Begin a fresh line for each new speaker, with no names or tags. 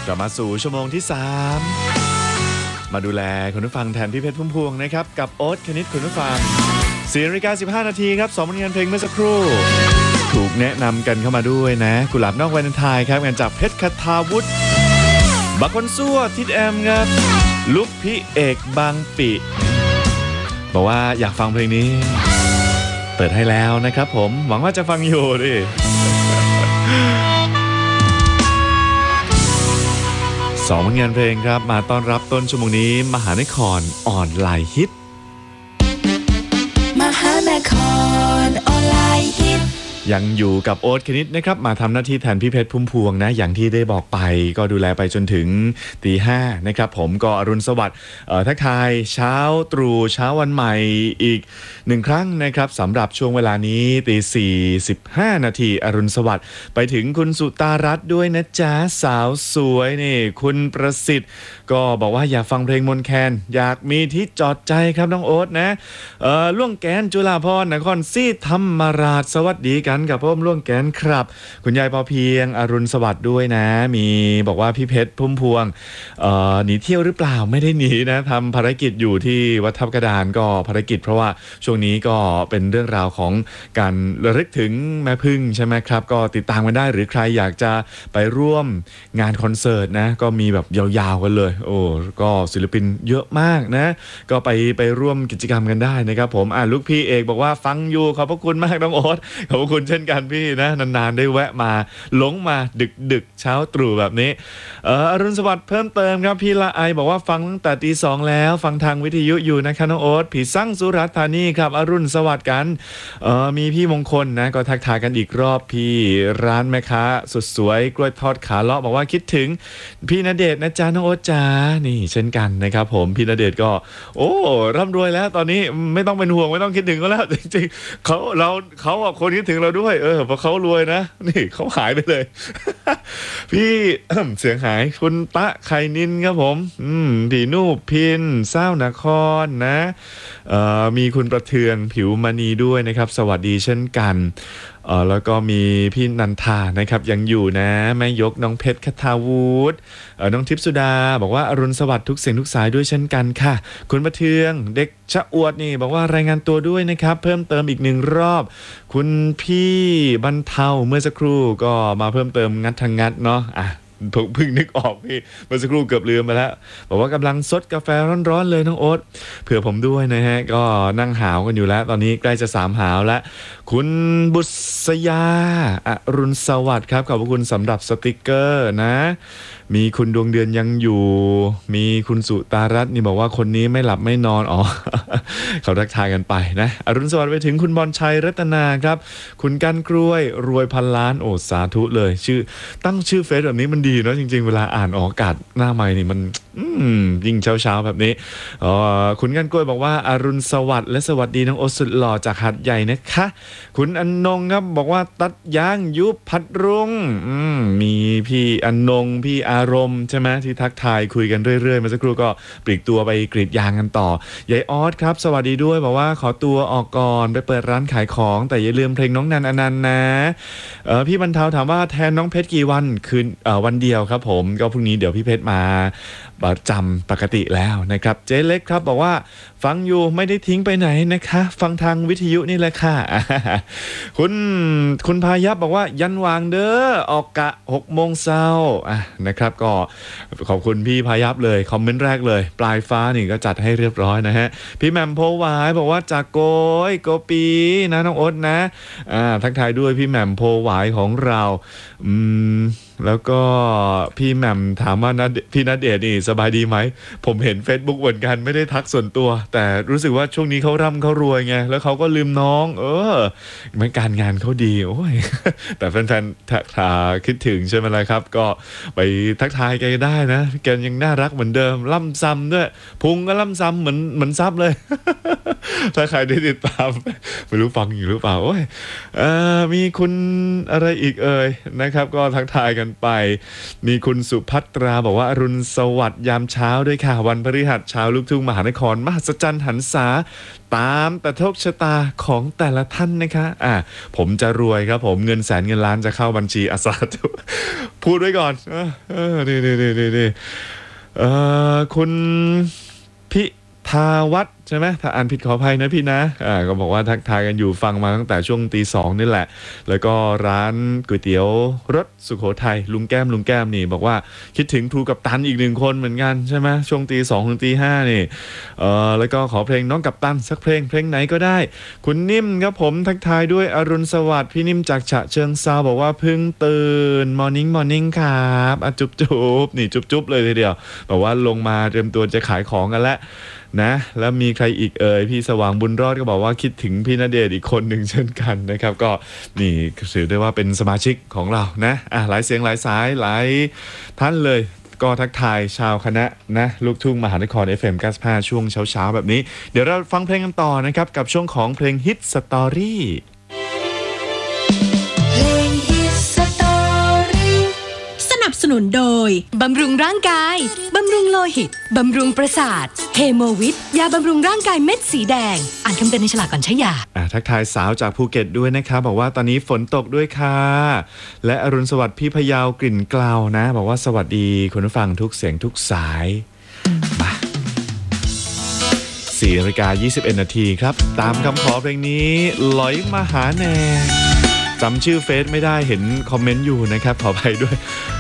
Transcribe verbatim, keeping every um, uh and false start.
ลับมาสู่ชั่วโมงที่สามมาดูแลคุณผู้ฟังแทนพี่เพชรพุ่มพวงนะครับกับโอ๊ตคณิตคุณผู้ฟังสี่นาฬิกาสิบห้านาทีครับสองผลงานเพลงเมื่อสักครู่ถูกแนะนำกันเข้ามาด้วยนะกุหลาบนอกวาเลนไทน์ครับงานจากเพชรคทาวุฒิบักคนซั่วทิดแอมครับลุกพี่เอกบางปิบอกว่าอยากฟังเพลงนี้เปิดให้แล้วนะครับผมหวังว่าจะฟังอยู่ดิสองผลงานเพลงครับมาต้อนรับต้นชั่วโมงนี้มหานครออนไลน์ฮิต
มหานครออนไลน์ฮิต
ยังอยู่กับโอ๊ตคณิตนะครับมาทำหน้าที่แทนพี่เพชรพุ่มพวงนะอย่างที่ได้บอกไปก็ดูแลไปจนถึงตีห้านะครับผมก็อรุณสวัสดิ์ทักทายเช้าตรู่เช้าวันใหม่อีกหนึ่งครั้งนะครับสำหรับช่วงเวลานี้ตีสี่สิบห้านาทีอรุณสวัสดิ์ไปถึงคุณสุตารัตน์ด้วยนะจ๊ะสาวสวยนี่คุณประสิทธิ์ก็บอกว่าอยากฟังเพลงมนแคนอยากมีที่จอดใจครับน้องโอ๊ตนะเอ่อล่วงแกนจุฬาภรณ์นครศรีธรรมราชสวัสดีกันกับพ่อมล่วงแกนครับคุณยายพอเพียงอรุณสวัสดิ์ด้วยนะมีบอกว่าพี่เพชรพุ่มพวงเอ่อหนีเที่ยวหรือเปล่าไม่ได้หนีนะทำภารกิจอยู่ที่วัดทับกระดานก็ภารกิจเพราะว่าช่วงนี้ก็เป็นเรื่องราวของการระลึกถึงแม่พึ่งใช่ไหมครับก็ติดตามกันได้หรือใครอยากจะไปร่วมงานคอนเสิร์ตนะก็มีแบบยาวๆกันเลยโอ้ก็ศิลปินเยอะมากนะก็ไปไปร่วมกิจกรรมกันได้นะครับผมอ่ะลูกพี่เอกบอกว่าฟังอยู่ขอบพระคุณมากน้องโอ๊ตขอบพระคุณเช่นกันพี่นะนานๆได้แวะมาหลงมาดึกๆเช้าตรู่แบบนี้เอออรุณสวัสดิ์เพิ่มเติมครับพี่ละไอบอกว่าฟังตั้งแต่ตีสองแล้วฟังทางวิทยุอยู่นะคะน้องโอ๊ตผีสั่งสุราษฎร์ธานีครับอรุณสวัสดิ์กันเออมีพี่มงคลนะก็ทักทายกันอีกรอบพี่ร้านแม่ค้าสุดสวยกล้วยทอดขาเลาะบอกว่าคิดถึงพี่ณเดชน์นะจ๊ะน้องโอ๊ตจ้านี่เช่นกันนะครับผมพี่ณเดชน์ก็โอ้ร่ำรวยแล้วตอนนี้ไม่ต้องเป็นห่วงไม่ต้องคิดถึงเขาแล้วจริงๆเขาเราเขาอ่ะคนคิดถึงเราด้วยเออเพราะเขารวยนะนี่เขาหายไปเลย พี่ เสียงหายคุณตะไข่นินครับผมอืมพี่นูพินเศร้านครนะเอ่อมีคุณประเทืองผิวมณีด้วยนะครับสวัสดีเช่นกันเอ่อแล้วก็มีพี่นันทานะครับยังอยู่นะแม่ยกน้องเพชรคทาวุฒิเอ่อน้องทิพย์สุดาบอกว่าอรุณสวัสดิ์ทุกเสียงทุกสายด้วยเช่นกันค่ะคุณประเทืองเด็กชะอวดนี่บอกว่ารายงานตัวด้วยนะครับเพิ่มเติมอีกหนึ่งรอบคุณพี่บรรเทาเมื่อสักครู่ก็มาเพิ่มเติมงัดทางงัดเนาะอ่ะเพิ่งนึกออกพี่เมื่อสักครู่เกือบลืมไปแล้วบอกว่ากำลังซดกาแฟร้อนๆเลยน้องโอ๊ตเผื่อผมด้วยนะฮะก็นั่งหาวกันอยู่แล้วตอนนี้ใกล้จะสามหาวแล้วคุณบุษยาอรุณสวัสดิ์ครับขอบคุณสำหรับสติกเกอร์นะมีคุณดวงเดือนยังอยู่มีคุณสุตารัตน์นี่บอกว่าคนนี้ไม่หลับไม่นอนอ๋อ เขาทักทายกันไปนะอรุณสวัสดิ์ไปถึงคุณบอลชัยรัตนาครับคุณกันกล้วยรวยพันล้านโอ้สาธุเลยชื่อตั้งชื่อเฟซแบบนี้มันดีเนาะจริงๆเวลาอ่านออกอากาศหน้าไมค์นี่มันยิ่งเช้าๆแบบนี้อ๋อคุณกันกล้วยบอกว่าอรุณสวัสดิ์และสวัสดีน้องโอสุดหล่อจากหาดใหญ่นะคะคุณอนนงครับบอกว่าตัดยางยุบพัดรุ่งมีพี่อนงพี่อารมณ์ใช่ไหมที่ทักทายคุยกันเรื่อยๆมาสักครู่ก็ปลีกตัวไปกรีดยางกันต่อยายออสครับสวัสดีด้วยบอกว่าขอตัวออกก่อนไปเปิดร้านขายของแต่อย่าลืมเพลงน้องนันอนันต์นะเออพี่บรรเทาถามว่าแทนน้องเพชรกี่วันคืนเอ่อวันเดียวครับผมก็พรุ่งนี้เดี๋ยวพี่เพชรมาประจำปกติแล้วนะครับเจ๊เล็กครับบอกว่าฟังอยู่ไม่ได้ทิ้งไปไหนนะคะฟังทางวิทยุนี่แหละค่ะ คุณคุณพายับบอกว่ายันวางเด้อออกกะหกโมงเช้าอ่ะนะครับก็ขอบคุณพี่พายับเลยคอมเมนต์แรกเลยปลายฟ้านี่ก็จัดให้เรียบร้อยนะฮะพี่แหม่มโพหวายบอกว่าจากโกยโกปีนะน้องโอ๊ตนะอ่าทักทายด้วยพี่แหม่มโพหวายของเราอืมแล้วก็พี่แหม่มถามว่าพี่ณเดชน์นี่สบายดีไหมผมเห็น Facebook เหมือนกันไม่ได้ทักส่วนตัวแต่รู้สึกว่าช่วงนี้เขาร่ำเขารวยไงแล้วเขาก็ลืมน้องเออมันการงานเขาดีโอ้ย แต่แฟนๆถ้าคิดถึงใช่ไหมล่ะครับก็ไปทักทายแกได้นะแกยังน่ารักเหมือนเดิมล่ำซ้ำด้วยพุงก็ล่ำซ้ำเหมือนเหมือนซับเลย ถ้าใครได้ติดตามไม่รู้ฟังอยู่หรือเปล่าโอ้ยเอ่อมีคุณอะไรอีกเอ่ยนะครับก็ทักทายกันไปมีคุณสุภัตราบอกว่าอรุณสวัสดิ์ยามเช้าด้วยค่ะวันพฤหัสชาวลูกทุ่งมหานครมหัศจรรย์หันษาตามแต่โชคชะตาของแต่ละท่านนะคะอ่ะผมจะรวยครับผมเงินแสนเงินล้านจะเข้าบัญชีอาสาธุพูดไว้ก่อนเออเออดีดีดีดีดีเอ่อคุณพิทาวัฒน์ใช่ไหมถ้าอ่านผิดขออภัยนะพี่นะอ่าก็บอกว่าทักทายกันอยู่ฟังมาตั้งแต่ช่วงตีสองนี่แหละแล้วก็ร้านก๋วยเตี๋ยวรสสุโขทัยลุงแก้มลุงแก้มนี่บอกว่าคิดถึงครูกัปตันอีกหนึ่งคนเหมือนกันใช่ไหมช่วงตีสองถึงตีห้านี่เอ่อแล้วก็ขอเพลงน้องกัปตันสักเพลงเพลงไหนก็ได้คุณนิ่มครับผมทักทายด้วยอรุณสวัสดิ์พี่นิ่มจากฉะเชิงเซาบอกว่าเพิ่งตื่นมอร์นิ่งมอร์นิ่งครับอ่ะจุ๊บจุ๊บนี่จุ๊บจุ๊บเลยทีเดียวบอกว่าลงมาเตรียมตัวจะขายของกันแล้วนะแล้วมีใครอีกเอ่ยพี่สว่างบุญรอดก็บอกว่าคิดถึงพี่ณเดชน์อีกคนหนึ่งเช่นกันนะครับก็นี่ถือได้ว่าเป็นสมาชิกของเรานะอ่ะหลายเสียงหลายสายหลายท่านเลยก็ทักทายชาวคณะนะลูกทุ่งมหานคร เอฟ เอ็ม เก้าสิบห้าช่วงเช้าๆแบบนี้เดี๋ยวเราฟังเพลงกันต่อนะครับกับช่วงของเพลงฮิตสตอรี่
เพลงฮิตสตอรี่
สนับสนุนโดยบำรุงร่างกายบำรุงโลหิตบำรุงประสาทเฮโมวิทยาบำรุงร่างกายเม็ดสีแดงอ่านคำเตือนในฉลากก่อนใช้ยา
อ่ะทักทายสาวจากภูเก็ตด้วยนะครับบอกว่าตอนนี้ฝนตกด้วยค่ะและอรุณสวัสดิ์พี่พยาวกลิ่นกล่าวนะบอกว่าสวัสดีคุณผู้ฟังทุกเสียงทุกสายมาสี่นาฬิกายี่สิบเอ็ดนาทีครับตามคำขอเพลงนี้หลอยมาหาแน่จำชื่อเฟซไม่ได้เห็นคอมเมนต์อยู่นะครับขออภัยด้วย